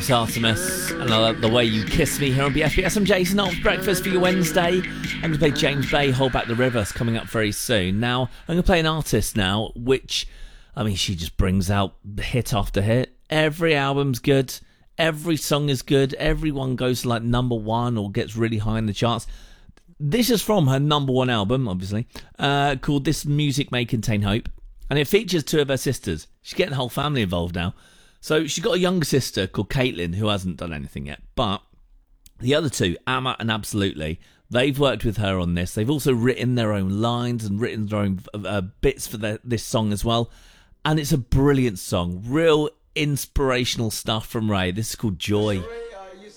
It's Artemis, and I love the way you kiss me here on BFBS. I'm Jason Off, breakfast for your Wednesday. I'm going to play James Bay, Hold Back the River. It's coming up very soon. Now, I'm going to play an artist now, which, I mean, she just brings out hit after hit. Every album's good. Every song is good. Everyone goes to like number one or gets really high in the charts. This is from her number one album, obviously, called This Music May Contain Hope. And it features two of her sisters. She's getting the whole family involved now. So she's got a younger sister called Caitlin who hasn't done anything yet. But the other two, Amma and Absolutely, they've worked with her on this. They've also written their own lines and written their own bits for this song as well. And it's a brilliant song. Real inspirational stuff from Ray. This is called Joy.